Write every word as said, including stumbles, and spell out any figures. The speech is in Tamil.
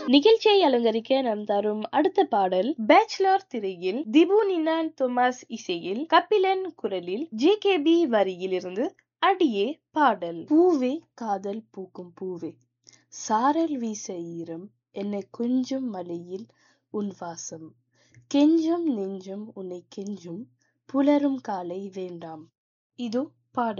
நிகழ்ச்சியை அலங்கரிக்க நாம் தரும் அடுத்த பாடல் பேச்சுலர் திரையில் திபு நினான் தோமஸ் இசையில் கபிலன் குரலில் ஜே கே பி வரியில் இருந்து அடியே பாடல். பூவே காதல் பூக்கும் பூவே, சாரல் வீச ஈரம் என்னை கொஞ்சும் மலையில் உன் வாசம், கெஞ்சும் நெஞ்சும் உன்னை கெஞ்சும் புலரும் காலை வேண்டாம். இதோ பாடல்.